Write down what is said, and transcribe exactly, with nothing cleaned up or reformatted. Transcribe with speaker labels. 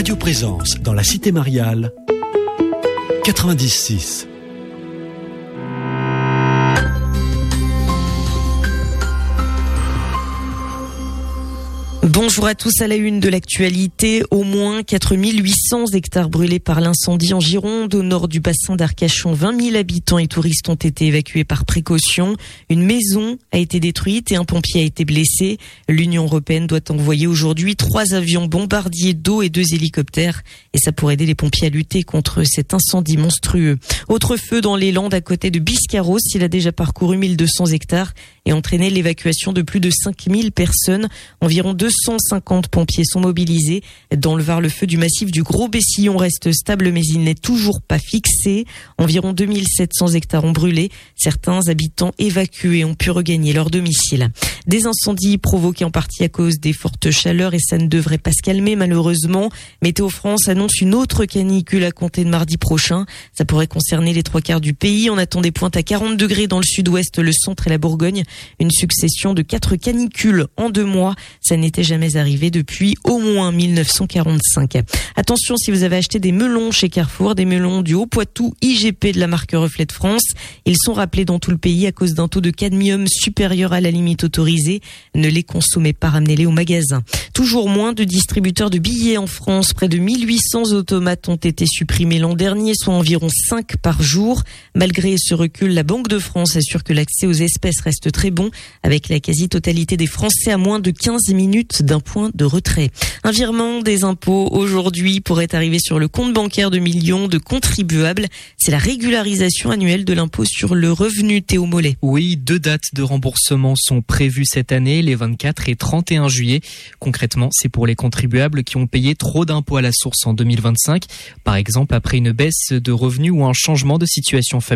Speaker 1: Radio Présence dans la Cité Mariale, quatre-vingt-dix six.
Speaker 2: Bonjour à tous, à la une de l'actualité. Au moins quatre mille huit cents hectares brûlés par l'incendie en Gironde. Au nord du bassin d'Arcachon, vingt mille habitants et touristes ont été évacués par précaution. Une maison a été détruite et un pompier a été blessé. L'Union européenne doit envoyer aujourd'hui trois avions bombardiers d'eau et deux hélicoptères. Et ça pourrait aider les pompiers à lutter contre cet incendie monstrueux. Autre feu dans les Landes à côté de Biscarrosse. Il a déjà parcouru mille deux cents hectares et entraîné l'évacuation de plus de cinq mille personnes. Environ deux cent cinquante pompiers sont mobilisés. Dans le Var, le feu du massif du Gros Bessillon reste stable, mais il n'est toujours pas fixé. Environ deux mille sept cents hectares ont brûlé. Certains habitants évacués ont pu regagner leur domicile. Des incendies provoqués en partie à cause des fortes chaleurs et ça ne devrait pas se calmer malheureusement. Météo France annonce une autre canicule à compter de mardi prochain. Ça pourrait concerner les trois quarts du pays. On attend des pointes à quarante degrés dans le sud-ouest, le centre et la Bourgogne. Une succession de quatre canicules en deux mois. Ça n'était jamais arrivé depuis au moins mille neuf cent quarante-cinq. Attention si vous avez acheté des melons chez Carrefour, des melons du Haut-Poitou I G P de la marque Reflet de France. Ils sont rappelés dans tout le pays à cause d'un taux de cadmium supérieur à la limite autorisée. Ne les consommez pas, ramenez-les au magasin. Toujours moins de distributeurs de billets en France. Près de mille huit cents automates ont été supprimés l'an dernier, soit environ cinq par jour. Malgré ce recul, la Banque de France assure que l'accès aux espèces reste très bon, avec la quasi-totalité des Français à moins de quinze minutes d'un point de retrait. Un virement des impôts aujourd'hui pourrait arriver sur le compte bancaire de millions de contribuables. C'est la régularisation annuelle de l'impôt sur le revenu. Théo Mollet.
Speaker 3: Oui, deux dates de remboursement sont prévues cette année, les vingt-quatre et trente et un juillet. Concrètement, c'est pour les contribuables qui ont payé trop d'impôts à la source en deux mille vingt-cinq, par exemple après une baisse de revenus ou un changement de situation familiale.